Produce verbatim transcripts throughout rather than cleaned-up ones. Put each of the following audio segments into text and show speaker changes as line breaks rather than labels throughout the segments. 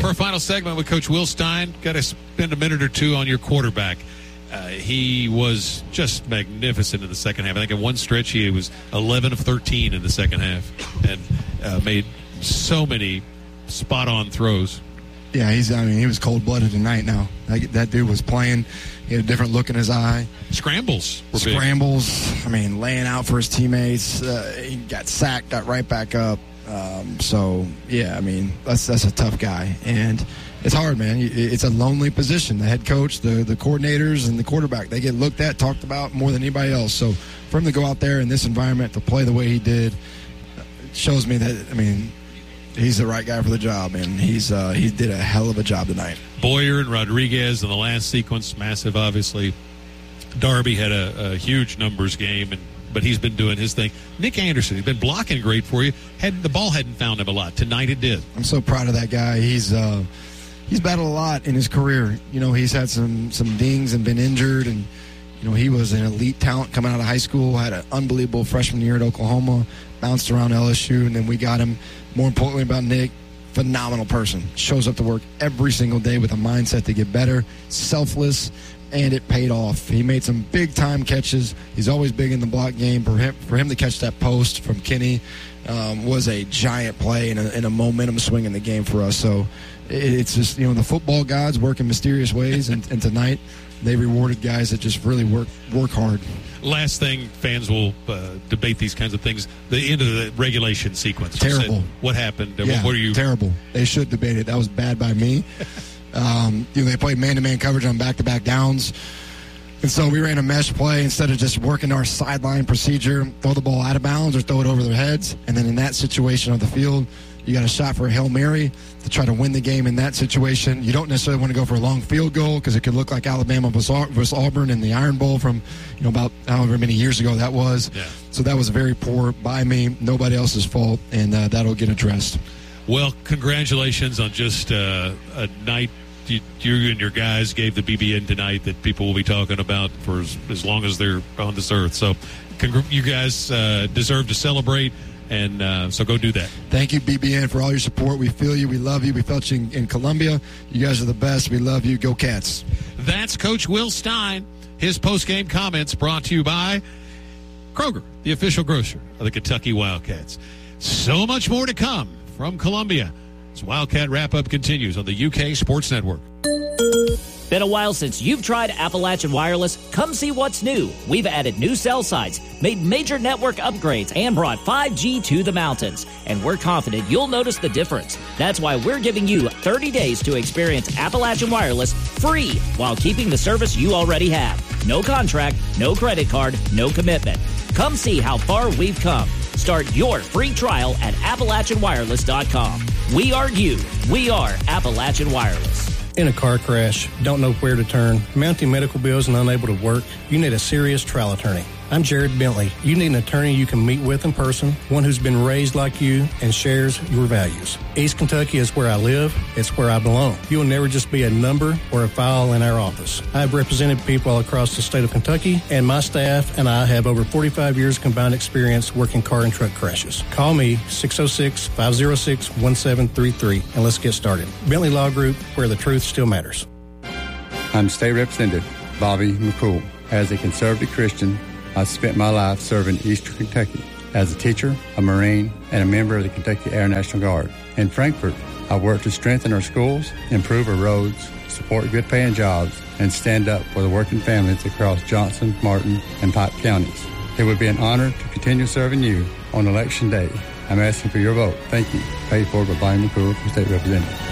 our final segment with Coach Will Stein. Got to spend a minute or two on your quarterback. Uh, he was just magnificent in the second half. I think in one stretch he was eleven of thirteen in the second half and uh, made so many spot-on throws.
Yeah, he's. I mean, he was cold-blooded tonight now. That, that dude was playing. He had a different look in his eye.
Scrambles were big.
Scrambles. I mean, laying out for his teammates. Uh, he got sacked, got right back up. Um, so, yeah, I mean, that's that's a tough guy. And it's hard, man. It's a lonely position. The head coach, the, the coordinators, and the quarterback, they get looked at, talked about more than anybody else. So for him to go out there in this environment, to play the way he did, shows me that, I mean, he's the right guy for the job, and he's uh, he did a hell of a job tonight.
Boyer and Rodriguez in the last sequence, massive, obviously. Darby had a, a huge numbers game, and but he's been doing his thing. Nick Anderson, he's been blocking great for you. Had the ball hadn't found him a lot. Tonight it did.
I'm so proud of that guy. He's uh, he's battled a lot in his career. You know, he's had some some dings and been injured, and you know, he was an elite talent coming out of high school. Had an unbelievable freshman year at Oklahoma. Bounced around L S U, and then we got him. More importantly about Nick, phenomenal person. Shows up to work every single day with a mindset to get better, selfless, and it paid off. He made some big-time catches. He's always big in the block game. For him, for him to catch that post from Kenny um, was a giant play and a, and a momentum swing in the game for us. So it, it's just, you know, the football gods work in mysterious ways, and, and tonight they rewarded guys that just really work work hard.
Last thing, fans will uh, debate these kinds of things. The end of the regulation sequence.
Terrible.
Said, what happened?
Yeah,
what are you?
Terrible. They should debate it. That was bad by me. um, you know, they played man-to-man coverage on back-to-back downs. And so we ran a mesh play instead of just working our sideline procedure, throw the ball out of bounds or throw it over their heads. And then in that situation on the field, you got a shot for a Hail Mary to try to win the game in that situation. You don't necessarily want to go for a long field goal because it could look like Alabama versus Auburn in the Iron Bowl from, you know, about however many years ago that was. Yeah. So that was very poor by me. Nobody else's fault, and uh, that'll get addressed.
Well, congratulations on just uh, a night you, you and your guys gave the B B N tonight that people will be talking about for as, as long as they're on this earth. So congr- you guys uh, deserve to celebrate. And uh, so go do that.
Thank you, B B N, for all your support. We feel you. We love you. We felt you in, in Columbia. You guys are the best. We love you. Go Cats.
That's Coach Will Stein. His post-game comments brought to you by Kroger, the official grocer of the Kentucky Wildcats. So much more to come from Columbia as Wildcat Wrap-Up continues on the U K Sports Network.
Been a while since you've tried Appalachian Wireless? Come see what's new. We've added new cell sites, made major network upgrades, and brought five G to the mountains. And we're confident you'll notice the difference. That's why we're giving you thirty days to experience Appalachian Wireless free while keeping the service you already have. No contract, no credit card, no commitment. Come see how far we've come. Start your free trial at Appalachian Wireless dot com. We are you. We are Appalachian Wireless.
In a car crash, don't know where to turn, mounting medical bills and unable to work, you need a serious trial attorney. I'm Jared Bentley. You need an attorney you can meet with in person, one who's been raised like you and shares your values. East Kentucky is where I live. It's where I belong. You will never just be a number or a file in our office. I have represented people all across the state of Kentucky, and my staff and I have over forty-five years combined experience working car and truck crashes. Call me, six oh six, five oh six, one seven three three, and let's get started. Bentley Law Group, where the truth still matters.
I'm State Representative Bobby McCool. As a conservative Christian, I've spent my life serving Eastern Kentucky as a teacher, a Marine, and a member of the Kentucky Air National Guard. In Frankfort, I work to strengthen our schools, improve our roads, support good-paying jobs, and stand up for the working families across Johnson, Martin, and Pike counties. It would be an honor to continue serving you on Election Day. I'm asking for your vote. Thank you. Paid for by Bobby McCool, State Representative.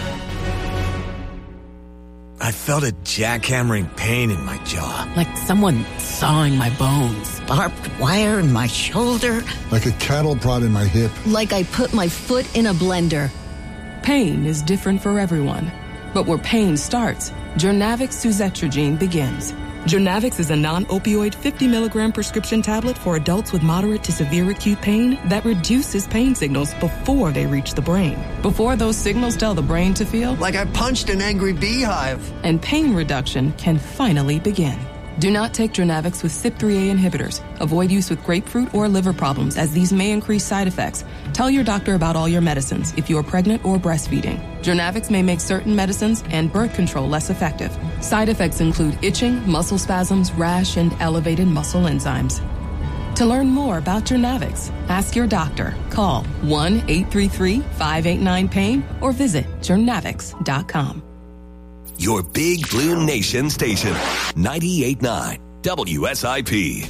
I felt a jackhammering pain in my jaw.
Like someone sawing my bones.
Barbed wire in my shoulder.
Like a cattle prod in my hip.
Like I put my foot in a blender.
Pain is different for everyone. But where pain starts, Journavx Suzetrigine begins. Journavx is a non-opioid fifty milligram prescription tablet for adults with moderate to severe acute pain that reduces pain signals before they reach the brain. Before those signals tell the brain to feel
like I punched an angry beehive.
And pain reduction can finally begin. Do not take Jernavix with C Y P three A inhibitors. Avoid use with grapefruit or liver problems, as these may increase side effects. Tell your doctor about all your medicines if you are pregnant or breastfeeding. Jernavix may make certain medicines and birth control less effective. Side effects include itching, muscle spasms, rash, and elevated muscle enzymes. To learn more about Jernavix, ask your doctor. Call one eight three three, five eight nine, pain or visit Jernavix dot com.
Your Big Blue Nation station, ninety-eight point nine W S I P.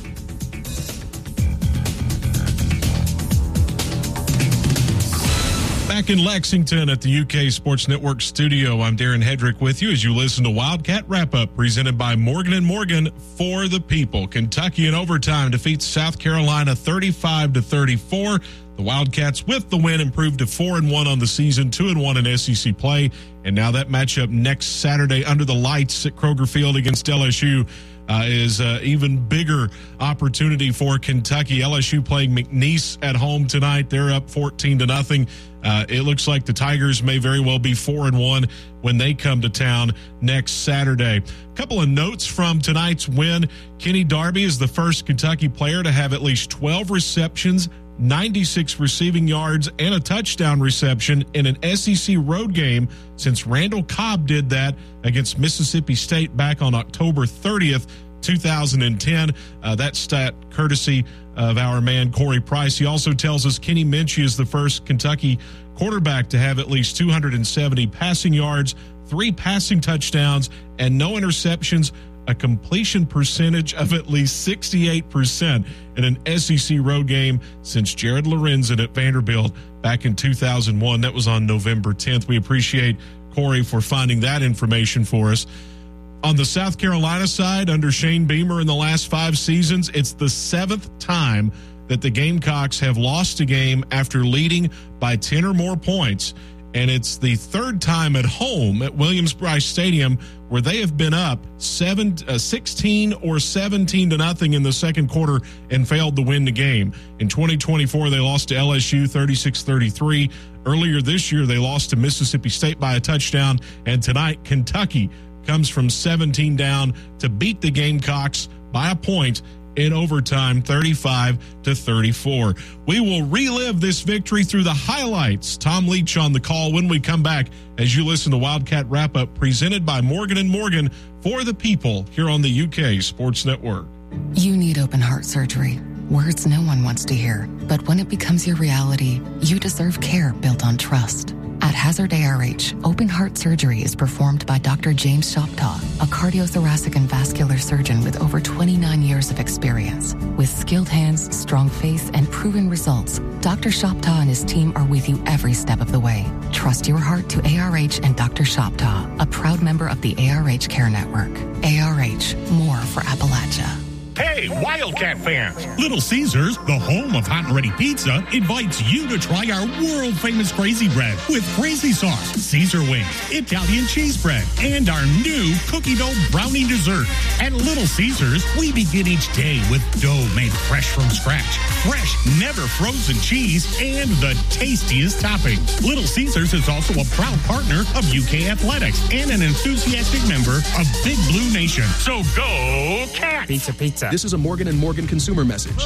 Back in Lexington at the U K Sports Network studio, I'm Darren Hedrick with you as you listen to Wildcat Wrap-Up presented by Morgan and Morgan for the people. Kentucky in overtime defeats South Carolina thirty-five to thirty-four. The Wildcats with the win improved to four and one on the season, two and one in S E C play. And now that matchup next Saturday under the lights at Kroger Field against L S U uh, is an even bigger opportunity for Kentucky. L S U playing McNeese at home tonight. They're up fourteen to nothing. Uh, it looks like the Tigers may very well be four and one when they come to town next Saturday. A couple of notes from tonight's win. Kenny Darby is the first Kentucky player to have at least twelve receptions, ninety-six receiving yards, and a touchdown reception in an S E C road game since Randall Cobb did that against Mississippi State back on October thirtieth, two thousand ten. Uh, that stat courtesy of our man Corey Price. He also tells us Kenny Minchey is the first Kentucky quarterback to have at least two hundred seventy passing yards, three passing touchdowns, and no interceptions, a completion percentage of at least sixty-eight percent in an S E C road game since Jared Lorenzen at Vanderbilt back in two thousand one. That was on November tenth. We appreciate Corey for finding that information for us. On the South Carolina side, under Shane Beamer in the last five seasons, it's the seventh time that the Gamecocks have lost a game after leading by ten or more points. And it's the third time at home at Williams-Brice Stadium where they have been up seven, uh, sixteen or seventeen to nothing in the second quarter and failed to win the game. In twenty twenty-four, they lost to L S U thirty-six thirty-three. Earlier this year, they lost to Mississippi State by a touchdown. And tonight, Kentucky comes from seventeen down to beat the Gamecocks by a point in overtime, thirty-five to thirty-four. We will relive this victory through the highlights. Tom Leach on the call when we come back as you listen to Wildcat Wrap-Up presented by Morgan and Morgan for the people here on the U K Sports Network.
You need open heart surgery. Words no one wants to hear. But when it becomes your reality, you deserve care built on trust. At Hazard A R H, open heart surgery is performed by Doctor James Shoptaw, a cardiothoracic and vascular surgeon with over twenty-nine years of experience. With skilled hands, strong faith, and proven results, Doctor Shoptaw and his team are with you every step of the way. Trust your heart to A R H and Doctor Shoptaw, a proud member of the A R H Care Network. A R H, more for Appalachia.
Hey, Wildcat fans! Little Caesars, the home of hot and ready pizza, invites you to try our world-famous Crazy Bread with crazy sauce, Caesar wings, Italian cheese bread, and our new cookie dough brownie dessert. At Little Caesars, we begin each day with dough made fresh from scratch, fresh, never frozen cheese, and the tastiest toppings. Little Caesars is also a proud partner of U K Athletics and an enthusiastic member of Big Blue Nation. So go Cats!
Pizza, pizza. This is a Morgan and Morgan consumer message.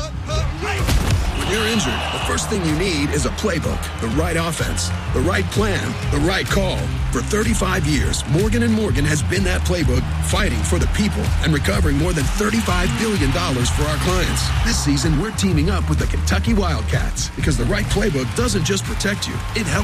When you're injured, the first thing you need is a playbook, the right offense, the right plan, the right call. For thirty-five years, Morgan and Morgan has been that playbook, fighting for the people and recovering more than thirty-five billion dollars for our clients. This season, we're teaming up with the Kentucky Wildcats because the right playbook doesn't just protect you, it helps